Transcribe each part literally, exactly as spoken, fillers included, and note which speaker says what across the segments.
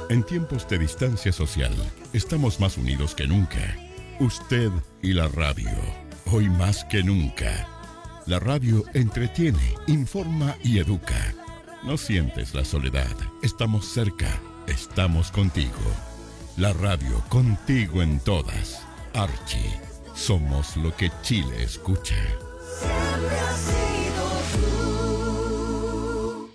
Speaker 1: En tiempos de distancia social, estamos más unidos que nunca. Usted y la radio, hoy más que nunca. La radio entretiene, informa y educa. No sientes la soledad, estamos cerca, estamos contigo. La radio contigo en todas. Archie, somos lo que Chile escucha.
Speaker 2: Siempre has sido tú.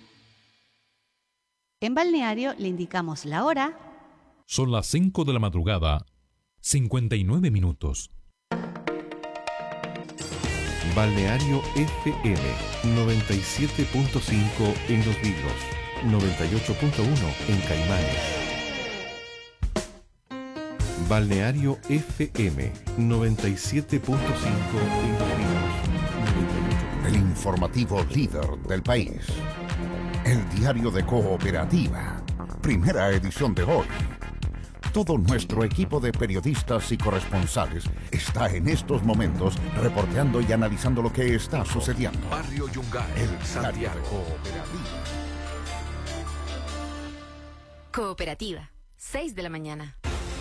Speaker 3: En Balneario le indicamos la hora.
Speaker 4: Son las cinco de la madrugada, cincuenta y nueve minutos.
Speaker 5: Balneario F M noventa y siete punto cinco en Los Vilos, noventa y ocho punto uno en Caimanes. Balneario F M noventa y siete punto cinco en Los Vilos.
Speaker 6: El informativo líder del país. El diario de Cooperativa. Primera edición de hoy. Todo nuestro equipo de periodistas y corresponsales está en estos momentos reporteando y analizando lo que está sucediendo.
Speaker 7: Barrio Yungay,
Speaker 6: El
Speaker 7: Santiago.
Speaker 6: Cooperativa.
Speaker 8: Cooperativa, seis de la mañana.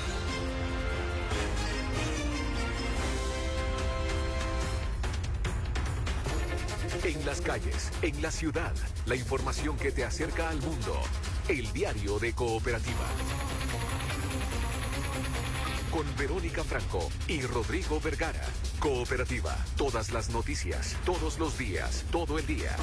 Speaker 7: En las calles, en la ciudad, la información que te acerca al mundo. El diario de Cooperativa. Con Verónica Franco y Rodrigo Vergara. Cooperativa. Todas las noticias, todos los días, todo el día.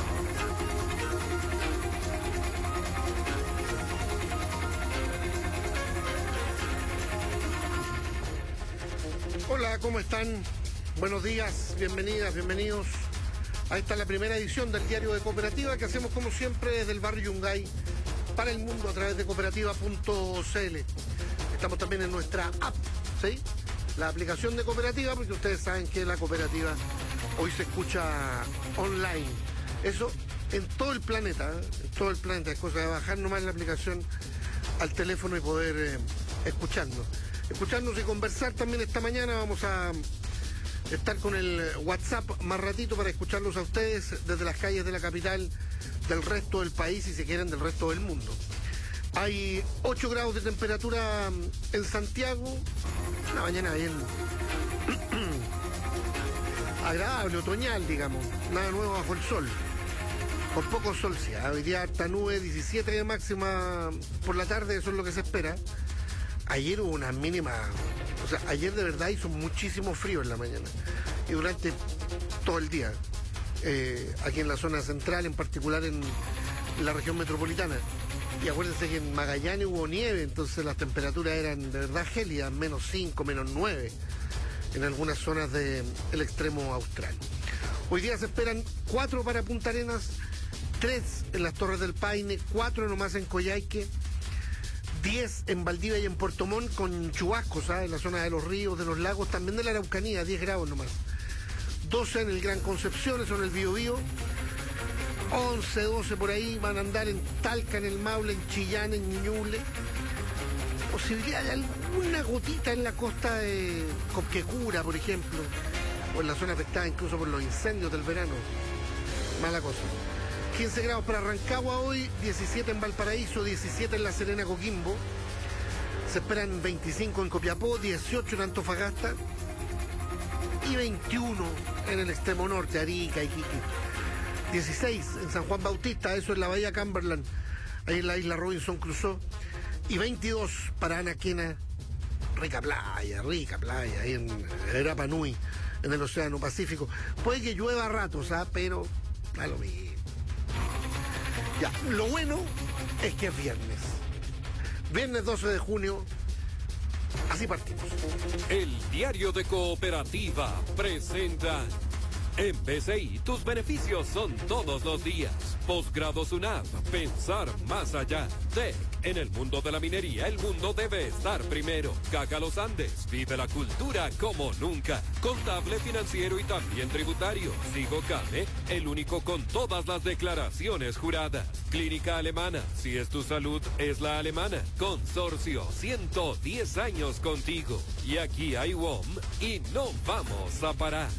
Speaker 9: Hola, ¿cómo están? Buenos días, bienvenidas, bienvenidos. Ahí está la primera edición del diario de Cooperativa que hacemos como siempre desde el barrio Yungay para el mundo a través de cooperativa punto c l. Estamos también en nuestra app, ¿sí? La aplicación de Cooperativa, porque ustedes saben que la cooperativa hoy se escucha online. Eso en todo el planeta, ¿eh? En todo el planeta. Es cosa de bajar nomás la aplicación al teléfono y poder eh, escucharnos. Escucharnos y conversar también esta mañana. Vamos a estar con el WhatsApp más ratito para escucharlos a ustedes desde las calles de la capital, del resto del país y si quieren del resto del mundo. Hay ocho grados de temperatura en Santiago, una mañana bien agradable, otoñal, digamos, nada nuevo bajo el sol, con poco sol, sí, hoy día harta nube, diecisiete de máxima por la tarde, eso es lo que se espera. Ayer hubo una mínima, o sea, ayer de verdad hizo muchísimo frío en la mañana y durante todo el día, eh, aquí en la zona central, en particular en la región metropolitana. Y acuérdense que en Magallanes hubo nieve, entonces las temperaturas eran de verdad gélidas, menos cinco, menos nueve, en algunas zonas del extremo austral. Hoy día se esperan cuatro para Punta Arenas, tres en las Torres del Paine, cuatro nomás en Coyhaique, diez en Valdivia y en Puerto Montt con chubascos, ¿sabes? En la zona de los ríos, de los lagos, también de la Araucanía, diez grados nomás. doce en el Gran Concepción, eso en el Biobío. once, doce por ahí van a andar en Talca, en el Maule, en Chillán, en Ñuble. Posibilidad de alguna gotita en la costa de Copquecura, por ejemplo, o en la zona afectada incluso por los incendios del verano. Mala cosa. quince grados para Rancagua hoy, diecisiete en Valparaíso, diecisiete en La Serena, Coquimbo. Se esperan veinticinco en Copiapó, dieciocho en Antofagasta y veintiuno en el extremo norte, Arica, Iquique. dieciséis en San Juan Bautista, eso en la bahía Cumberland, ahí en la isla Robinson Crusoe. Y veintidós para Anaquena, rica playa, rica playa, ahí en Rapa Nui, en el Océano Pacífico. Puede que llueva a ratos, ¿ah? Pero a lo mismo. Ya, lo bueno es que es viernes. Viernes doce de junio, así partimos.
Speaker 10: El diario de Cooperativa presenta... En B C I, tus beneficios son todos los días. Posgrado SUNAP, pensar más allá. T E C, en el mundo de la minería, el mundo debe estar primero. Caca Los Andes, vive la cultura como nunca. Contable, financiero y también tributario. Sigo Came, el único con todas las declaraciones juradas. Clínica Alemana, si es tu salud, es la alemana. Consorcio, ciento diez años contigo. Y aquí hay W O M y no vamos a parar.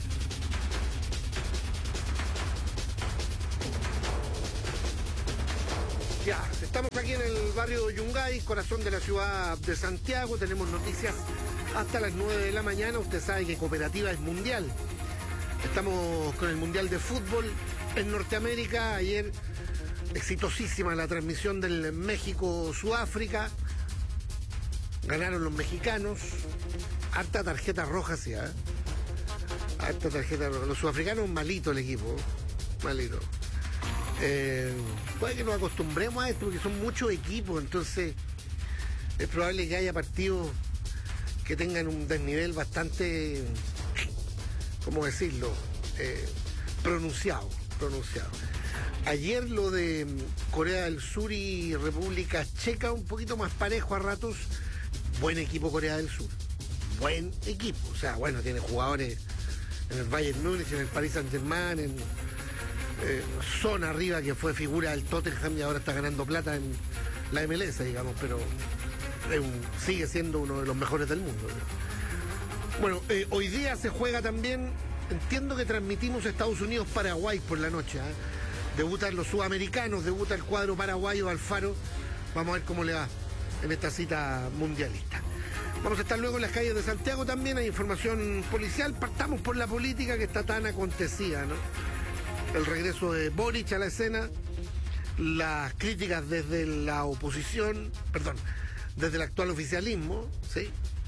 Speaker 9: Ya, se Estamos aquí en el barrio Yungay, corazón de la ciudad de Santiago. Tenemos noticias hasta las nueve de la mañana. Usted sabe que Cooperativa es mundial. Estamos con el Mundial de Fútbol en Norteamérica. Ayer exitosísima la transmisión del México-Sudáfrica. Ganaron los mexicanos. Harta tarjeta roja, sí, ¿eh? Harta tarjeta roja. Los sudafricanos, malito el equipo. Malito. Eh, puede que nos acostumbremos a esto porque son muchos equipos, entonces es probable que haya partidos que tengan un desnivel bastante, ¿cómo decirlo? Eh, pronunciado, pronunciado. Ayer lo de Corea del Sur y República Checa un poquito más parejo a ratos. Buen equipo Corea del Sur, buen equipo, o sea, bueno, tiene jugadores en el Bayern Múnich, en el Paris Saint-Germain, en Eh, Son arriba, que fue figura del Tottenham y ahora está ganando plata en la M L S, digamos, pero es un, sigue siendo uno de los mejores del mundo. Bueno, eh, hoy día se juega también, entiendo que transmitimos Estados Unidos-Paraguay por la noche, ¿eh? Debutan los sudamericanos, debuta el cuadro paraguayo Alfaro. Vamos a ver cómo le va en esta cita mundialista. Vamos a estar luego en las calles de Santiago también, hay información policial. Partamos por la política que está tan acontecida, ¿no? El regreso de Boric a la escena, las críticas desde la oposición, perdón, desde el actual oficialismo, ¿sí?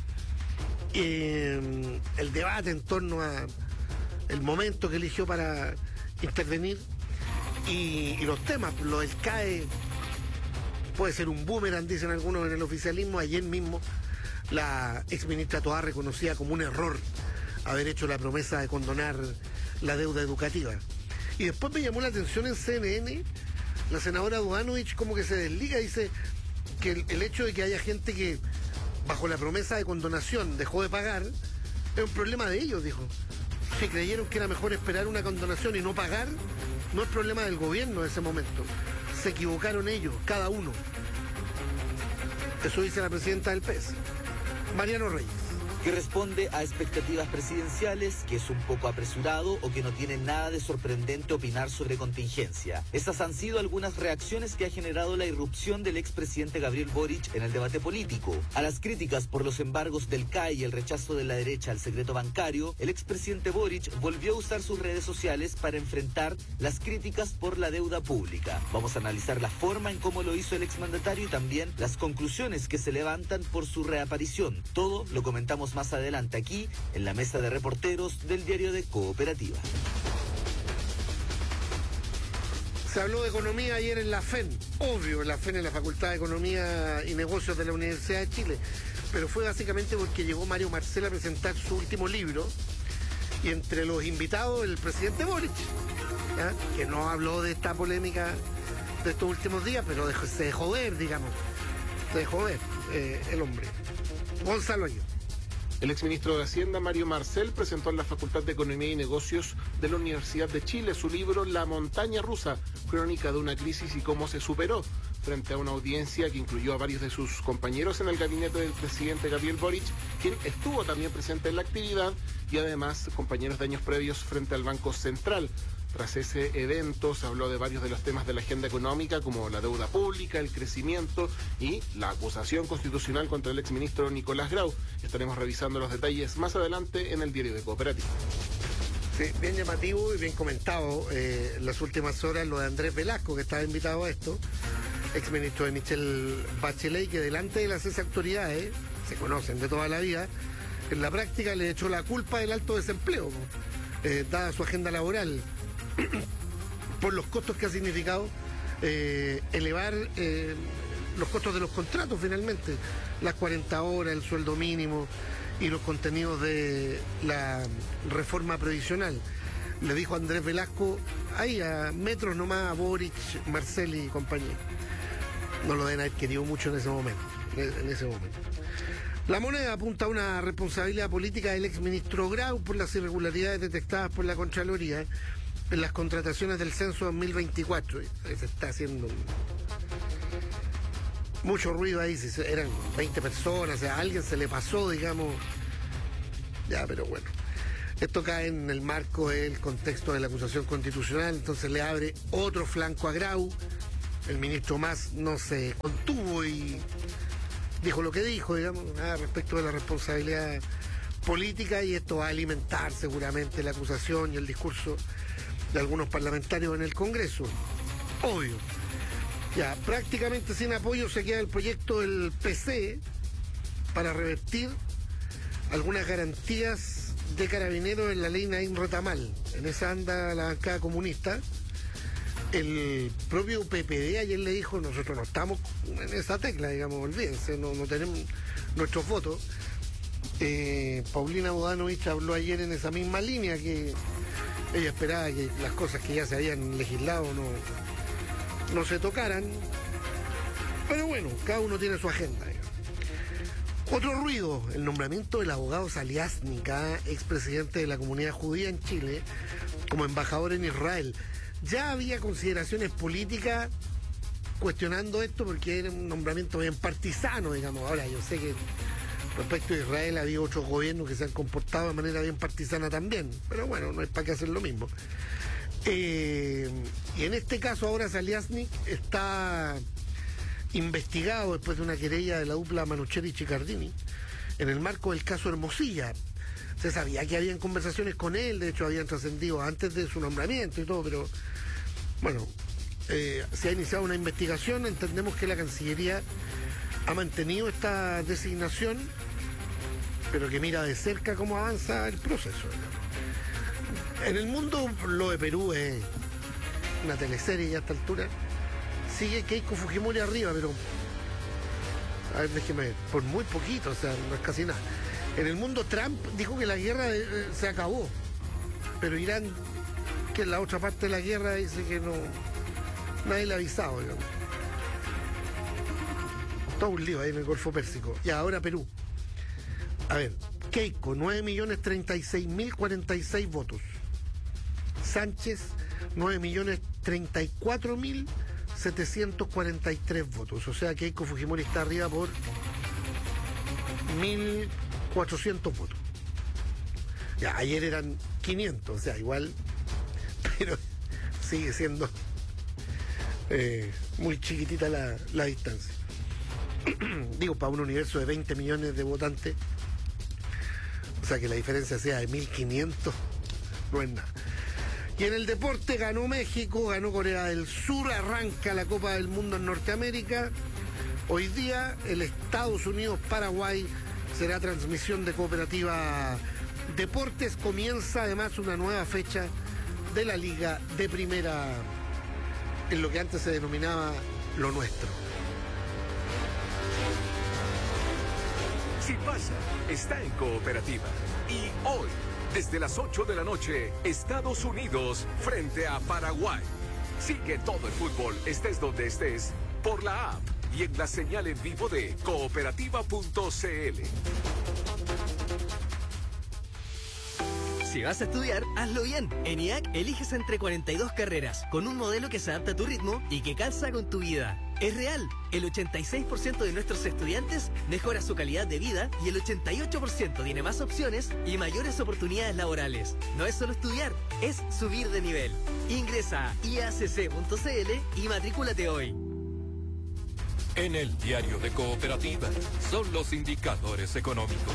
Speaker 9: Y el debate en torno a el momento que eligió para intervenir y, y los temas, lo del C A E puede ser un boomerang, dicen algunos en el oficialismo. Ayer mismo la exministra Toá reconocía como un error haber hecho la promesa de condonar la deuda educativa. Y después me llamó la atención en C N N, la senadora Dudanovich como que se desliga, dice que el, el hecho de que haya gente que bajo la promesa de condonación dejó de pagar es un problema de ellos, dijo. Si creyeron que era mejor esperar una condonación y no pagar, no es problema del gobierno en ese momento. Se equivocaron ellos, cada uno. Eso dice la presidenta del P E S, Mariano Reyes.
Speaker 11: Que responde a expectativas presidenciales, que es un poco apresurado o que no tiene nada de sorprendente opinar sobre contingencia. Estas han sido algunas reacciones que ha generado la irrupción del expresidente Gabriel Boric en el debate político. A las críticas por los embargos del C A E y el rechazo de la derecha al secreto bancario, el expresidente Boric volvió a usar sus redes sociales para enfrentar las críticas por la deuda pública. Vamos a analizar la forma en cómo lo hizo el exmandatario y también las conclusiones que se levantan por su reaparición. Todo lo comentamos más adelante aquí en la mesa de reporteros del diario de Cooperativa.
Speaker 9: Se habló de economía ayer en la F E N, obvio, en la F E N, en la Facultad de Economía y Negocios de la Universidad de Chile, pero fue básicamente porque llegó Mario Marcel a presentar su último libro y entre los invitados el presidente Boric, ¿ya? Que no habló de esta polémica de estos últimos días, pero dejó, se dejó ver, digamos, se dejó ver eh, el hombre. Gonzalo Año.
Speaker 12: El exministro de Hacienda, Mario Marcel, presentó en la Facultad de Economía y Negocios de la Universidad de Chile su libro La montaña rusa, crónica de una crisis y cómo se superó, frente a una audiencia que incluyó a varios de sus compañeros en el gabinete del presidente Gabriel Boric, quien estuvo también presente en la actividad, y además compañeros de años previos frente al Banco Central. Tras ese evento se habló de varios de los temas de la agenda económica, como la deuda pública, el crecimiento y la acusación constitucional contra el exministro Nicolás Grau. Estaremos revisando los detalles más adelante en el diario de Cooperativa.
Speaker 9: Sí, bien llamativo y bien comentado eh, en las últimas horas lo de Andrés Velasco, que estaba invitado a esto, exministro de Michelle Bachelet, que delante de las seis autoridades, se conocen de toda la vida, en la práctica le echó la culpa del alto desempleo, eh, dada su agenda laboral, por los costos que ha significado eh, elevar eh, los costos de los contratos finalmente, las cuarenta horas, el sueldo mínimo y los contenidos de la reforma previsional. Le dijo Andrés Velasco, ahí a metros nomás a Boric, Marcel y compañía. No lo deben haber querido mucho en ese momento, en ese momento. La Moneda apunta a una responsabilidad política del exministro Grau por las irregularidades detectadas por la Contraloría en las contrataciones del censo dos mil veinticuatro. Se está haciendo mucho ruido ahí, si eran veinte personas, o sea, a alguien se le pasó, digamos. Ya, pero bueno. Esto cae en el marco del contexto de la acusación constitucional, entonces le abre otro flanco a Grau, el ministro Mas no se contuvo y dijo lo que dijo, digamos, ah, respecto de la responsabilidad política, y esto va a alimentar seguramente la acusación y el discurso de algunos parlamentarios en el Congreso. Obvio. Ya, prácticamente sin apoyo se queda el proyecto del P C para revertir algunas garantías de Carabineros en la ley Naim Retamal. En esa anda la bancada comunista. El propio P P D ayer le dijo, nosotros no estamos en esa tecla, digamos, olvídense, no, no tenemos nuestros votos. Eh, Paulina Bodanovich habló ayer en esa misma línea, que ella esperaba que las cosas que ya se habían legislado no, no se tocaran. Pero bueno, cada uno tiene su agenda. Digamos. Otro ruido, el nombramiento del abogado Saliasnica, expresidente de la comunidad judía en Chile, como embajador en Israel. Ya había consideraciones políticas cuestionando esto porque era un nombramiento bien partisano, digamos. Ahora, yo sé que respecto a Israel ha habido otros gobiernos que se han comportado de manera bien partisana también, pero bueno, no es para qué hacer lo mismo. Eh, y en este caso ahora Saliasnik está investigado después de una querella de la dupla Manucheri-Chicardini en el marco del caso Hermosilla. Se sabía que habían conversaciones con él, de hecho habían trascendido antes de su nombramiento y todo, pero bueno, eh, se ha iniciado una investigación. Entendemos que la Cancillería ha mantenido esta designación, pero que mira de cerca cómo avanza el proceso. En el mundo, lo de Perú es una teleserie ya a esta altura. Sigue Keiko Fujimori arriba, pero a ver, déjeme ver, por muy poquito, o sea, no es casi nada. En el mundo, Trump dijo que la guerra eh, se acabó, pero Irán, que es la otra parte de la guerra, dice que no, nadie le ha avisado, digamos. Todo un lío ahí en el Golfo Pérsico. Y ahora Perú. A ver, Keiko, nueve millones treinta y seis mil cuarenta y seis votos. Sánchez, nueve millones treinta y cuatro mil setecientos cuarenta y tres votos. O sea, Keiko Fujimori está arriba por mil cuatrocientos votos. Ya, ayer eran quinientos, o sea, igual, pero sigue siendo eh, muy chiquitita la, la distancia. Digo, para un universo de veinte millones de votantes, o sea, que la diferencia sea de mil quinientos, no es nada. Y en el deporte ganó México, ganó Corea del Sur, arranca la Copa del Mundo en Norteamérica. Hoy día el Estados Unidos-Paraguay será transmisión de Cooperativa Deportes. Comienza además una nueva fecha de la Liga de Primera, en lo que antes se denominaba Lo Nuestro.
Speaker 7: Si pasa, está en Cooperativa. Y hoy, desde las ocho de la noche, Estados Unidos frente a Paraguay. Sigue todo el fútbol, estés donde estés, por la app y en la señal en vivo de cooperativa punto c l.
Speaker 13: Si vas a estudiar, hazlo bien. En I A C eliges entre cuarenta y dos carreras, con un modelo que se adapta a tu ritmo y que calza con tu vida. Es real, el ochenta y seis por ciento de nuestros estudiantes mejora su calidad de vida y el ochenta y ocho por ciento tiene más opciones y mayores oportunidades laborales. No es solo estudiar, es subir de nivel. Ingresa a i a c c punto c l y matrículate hoy.
Speaker 10: En el diario de Cooperativa son los indicadores económicos.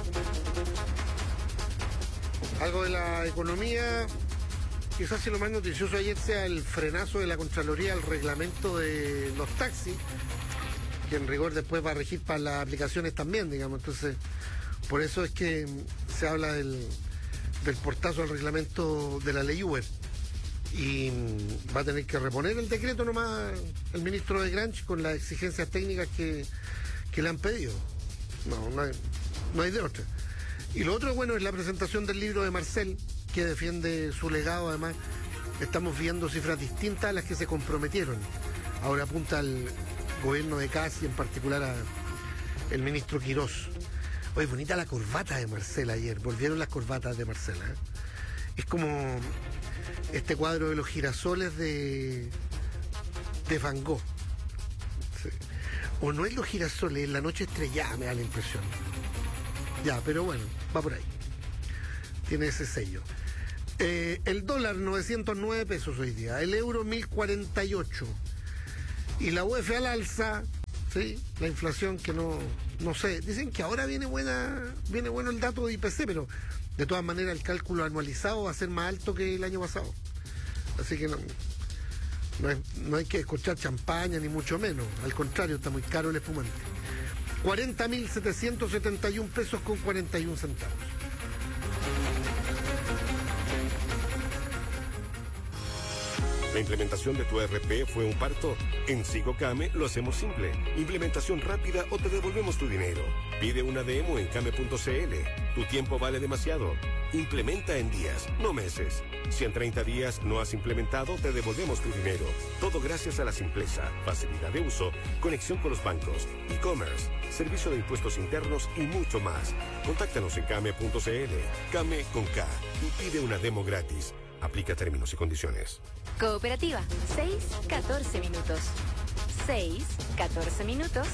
Speaker 9: Algo de la economía, quizás si lo más noticioso ayer sea el frenazo de la Contraloría al reglamento de los taxis, que en rigor después va a regir para las aplicaciones también, digamos. Entonces, por eso es que se habla del, del portazo al reglamento de la ley Uber. Y va a tener que reponer el decreto nomás el ministro de Granch con las exigencias técnicas que, que le han pedido. No, no hay, no hay de otra. Y lo otro, bueno, es la presentación del libro de Marcel, que defiende su legado. Además, estamos viendo cifras distintas a las que se comprometieron. Ahora apunta al gobierno de Casi, en particular a el ministro Quirós. Oye, bonita la corbata de Marcel ayer. Volvieron las corbatas de Marcel, ¿eh? Es como este cuadro de los girasoles de, de Van Gogh. Sí. O no es los girasoles, es la noche estrellada, me da la impresión. Ya, pero bueno, va por ahí. Tiene ese sello. Eh, el dólar, novecientos nueve pesos hoy día. El euro, mil cuarenta y ocho. Y la U E F al alza, ¿sí? La inflación que no, no sé. Dicen que ahora viene buena, viene bueno el dato de I P C, pero de todas maneras el cálculo anualizado va a ser más alto que el año pasado. Así que no, no, es, no hay que escuchar champaña ni mucho menos. Al contrario, está muy caro el espumante. cuarenta mil setecientos setenta y un pesos con cuarenta y un centavos.
Speaker 14: ¿La implementación de tu E R P fue un parto? En SigoCame lo hacemos simple. Implementación rápida o te devolvemos tu dinero. Pide una demo en came punto c l. Tu tiempo vale demasiado. Implementa en días, no meses. Si en treinta días no has implementado, te devolvemos tu dinero. Todo gracias a la simpleza, facilidad de uso, conexión con los bancos, e-commerce, servicio de impuestos internos y mucho más. Contáctanos en came punto c l. Came con K y pide una demo gratis. Aplica términos y condiciones.
Speaker 8: Cooperativa, seis, catorce minutos. seis, catorce minutos.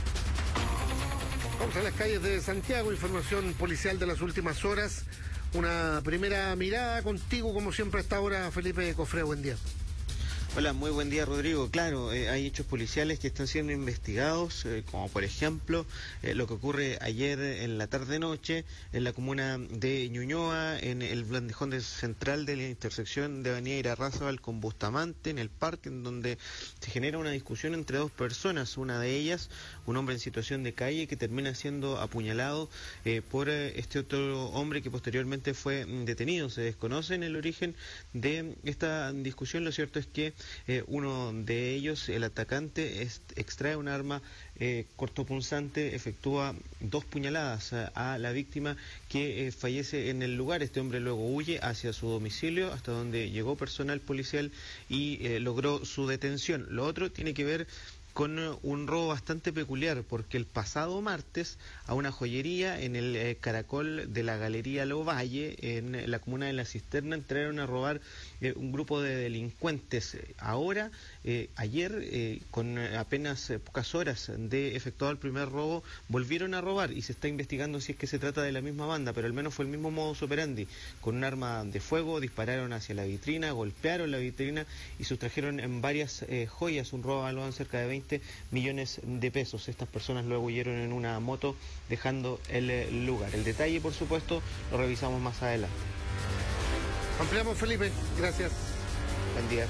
Speaker 9: Vamos a las calles de Santiago, información policial de las últimas horas. Una primera mirada contigo, como siempre, a esta hora, Felipe Cofré, buen día.
Speaker 15: Hola, muy buen día, Rodrigo. Claro, eh, hay hechos policiales que están siendo investigados, eh, como por ejemplo eh, lo que ocurre ayer en la tarde-noche en la comuna de Ñuñoa, en el bandejón de central de la intersección de Avenida Irarrázaval con Bustamante, en el parque, en donde se genera una discusión entre dos personas. Una de ellas, un hombre en situación de calle, que termina siendo apuñalado eh, por eh, este otro hombre que posteriormente fue mm, detenido. Se desconoce el origen de esta discusión. Lo cierto es que Eh, uno de ellos, el atacante, es, extrae un arma eh, cortopunzante, efectúa dos puñaladas a, a la víctima, que eh, fallece en el lugar. Este hombre luego huye hacia su domicilio, hasta donde llegó personal policial y eh, logró su detención. Lo otro tiene que ver con un robo bastante peculiar, porque el pasado martes a una joyería en el eh, Caracol de la Galería Lovalle, en la comuna de La Cisterna, entraron a robar eh, un grupo de delincuentes. Ahora, eh, ayer, eh, con apenas eh, pocas horas de efectuado el primer robo, volvieron a robar y se está investigando si es que se trata de la misma banda, pero al menos fue el mismo modus operandi. Con un arma de fuego dispararon hacia la vitrina, golpearon la vitrina y sustrajeron en varias eh, joyas. Un robo valorado en cerca de veinte millones de pesos. Estas personas luego huyeron en una moto, dejando el lugar. El detalle, por supuesto, lo revisamos más adelante.
Speaker 9: Ampliamos, Felipe. Gracias.
Speaker 15: Buen día.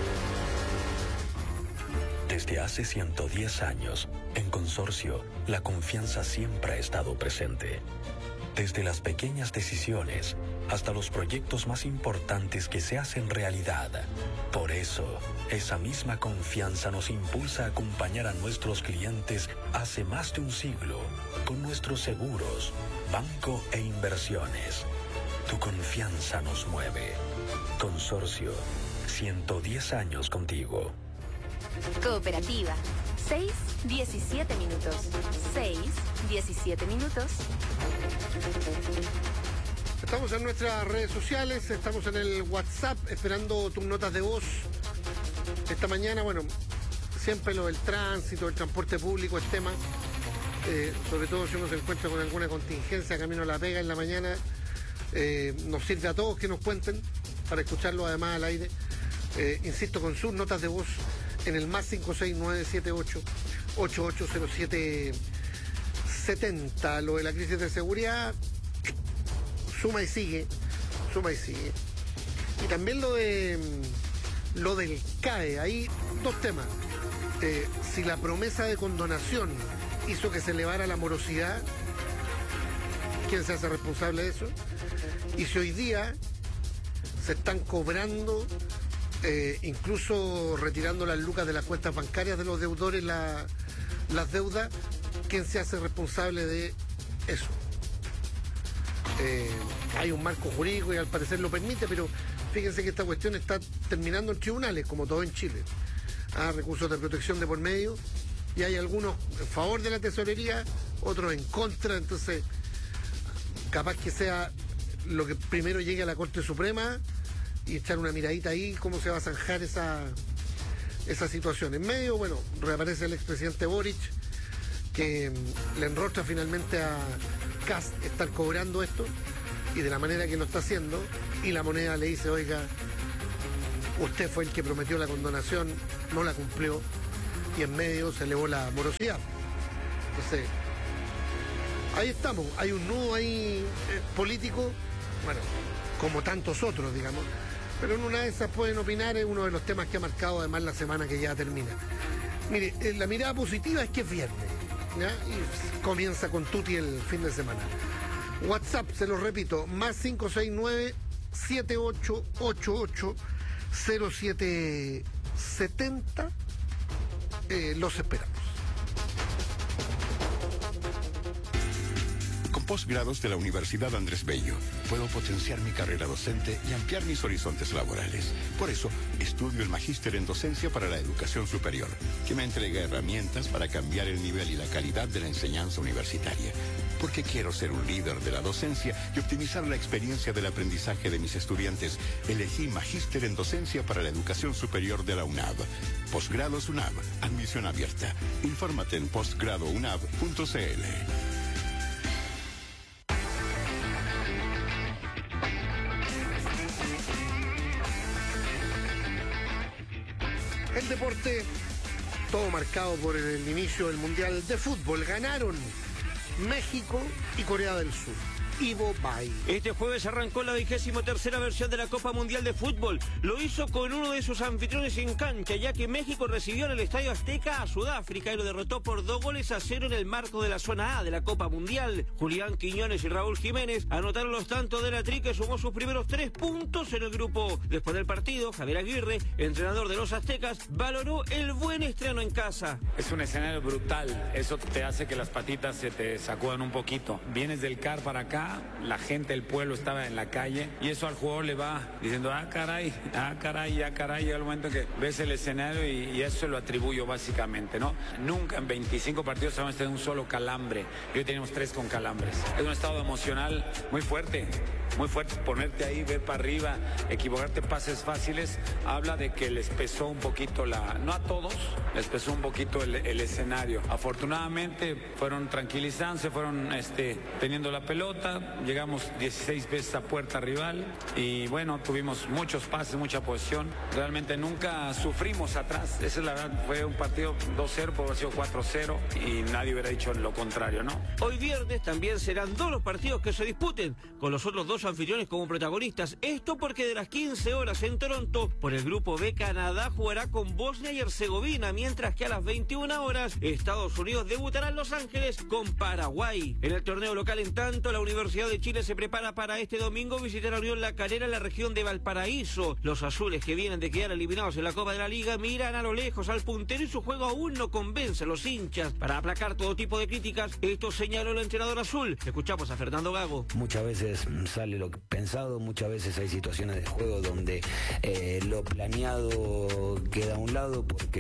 Speaker 16: Desde hace ciento diez años, en Consorcio, la confianza siempre ha estado presente. Desde las pequeñas decisiones hasta los proyectos más importantes que se hacen realidad. Por eso, esa misma confianza nos impulsa a acompañar a nuestros clientes hace más de un siglo con nuestros seguros, banco e inversiones. Tu confianza nos mueve. Consorcio, ciento diez años contigo.
Speaker 8: Cooperativa, seis, diecisiete minutos. seis, diecisiete minutos.
Speaker 9: Estamos en nuestras redes sociales, estamos en el WhatsApp esperando tus notas de voz. Esta mañana, bueno, siempre lo del tránsito, el transporte público es tema, eh, sobre todo si uno se encuentra con alguna contingencia camino a la pega en la mañana. Eh, nos sirve a todos que nos cuenten para escucharlo además al aire. Eh, insisto, con sus notas de voz en el más cinco seis nueve siete ocho ocho ocho cero siete setenta. Lo de la crisis de seguridad suma y sigue, suma y sigue. Y también lo de lo del C A E, ahí dos temas. Eh, si la promesa de condonación hizo que se elevara la morosidad, ¿quién se hace responsable de eso? Y si hoy día se están cobrando, eh, incluso retirando las lucas de las cuentas bancarias de los deudores, la, las deudas, ¿quién se hace responsable de eso? Eh, hay un marco jurídico y al parecer lo permite, pero fíjense que esta cuestión está terminando en tribunales, como todo en Chile. Ah, recursos de protección de por medio, y hay algunos en favor de la tesorería, otros en contra, entonces capaz que sea lo que primero llegue a la Corte Suprema y echar una miradita ahí, cómo se va a zanjar esa, esa situación. En medio, bueno, reaparece el expresidente Boric, que le enrostra finalmente a Kast estar cobrando esto, y de la manera que lo está haciendo, y la moneda le dice, oiga, usted fue el que prometió la condonación, no la cumplió, y en medio se elevó la morosidad. Entonces, ahí estamos, hay un nudo ahí eh, político, bueno, como tantos otros, digamos, pero en una de esas pueden opinar, es uno de los temas que ha marcado además la semana que ya termina. Mire, eh, la mirada positiva es que es viernes, ¿ya? Y comienza con tutti el fin de semana. WhatsApp, se lo repito, más cinco seis nueve, siete ocho ocho ocho, cero siete setenta, eh, los esperamos.
Speaker 1: Con posgrados de la Universidad Andrés Bello, puedo potenciar mi carrera docente y ampliar mis horizontes laborales. Por eso, estudio el Magíster en Docencia para la Educación Superior, que me entrega herramientas para cambiar el nivel y la calidad de la enseñanza universitaria. Porque quiero ser un líder de la docencia y optimizar la experiencia del aprendizaje de mis estudiantes, elegí Magíster en Docencia para la Educación Superior de la UNAV. Posgrados UNAV, admisión abierta. Infórmate en postgrado unav punto c l.
Speaker 9: El deporte, todo marcado por el inicio del Mundial de Fútbol. Ganaron México y Corea del Sur. Ivo Bay.
Speaker 17: Este jueves arrancó la vigésimo tercera versión de la Copa Mundial de Fútbol. Lo hizo con uno de sus anfitriones en cancha, ya que México recibió en el Estadio Azteca a Sudáfrica y lo derrotó por dos goles a cero en el marco de la zona A de la Copa Mundial. Julián Quiñones y Raúl Jiménez anotaron los tantos de la Tri, que sumó sus primeros tres puntos en el grupo. Después del partido, Javier Aguirre, entrenador de los aztecas, valoró el buen estreno en casa.
Speaker 18: Es un escenario brutal, eso te hace que las patitas se te sacudan un poquito. Vienes del C A R para acá, la gente del pueblo estaba en la calle y eso al jugador le va diciendo, ah caray, ah caray, ah caray, llega el momento que ves el escenario y, y eso lo atribuyo básicamente, ¿no? Nunca en veinticinco partidos hemos tenido un solo calambre y hoy tenemos tres con calambres. Es un estado emocional muy fuerte, muy fuerte. Ponerte ahí, ver para arriba, equivocarte pases fáciles, habla de que les pesó un poquito la, no a todos, les pesó un poquito el, el escenario. Afortunadamente fueron tranquilizándose, fueron este, teniendo la pelota. Llegamos dieciséis veces a puerta rival y bueno, tuvimos muchos pases, mucha posesión. Realmente nunca sufrimos atrás. Esa es la verdad, fue un partido dos cero, por haber sido cuatro cero y nadie hubiera dicho lo contrario, ¿no?
Speaker 17: Hoy viernes también serán dos los partidos que se disputen, con los otros dos anfitriones como protagonistas. Esto porque de las quince horas en Toronto, por el grupo B, Canadá jugará con Bosnia y Herzegovina, mientras que a las veintiuna horas Estados Unidos debutará en Los Ángeles con Paraguay. En el torneo local, en tanto, la Universidad de Chile se prepara para este domingo visitar a Unión La Calera en la región de Valparaíso. Los azules, que vienen de quedar eliminados en la Copa de la Liga, miran a lo lejos al puntero y su juego aún no convence a los hinchas. Para aplacar todo tipo de críticas, esto señaló el entrenador azul. Escuchamos a Fernando Gago.
Speaker 19: Muchas veces sale lo pensado, muchas veces hay situaciones de juego donde eh, lo planeado queda a un lado porque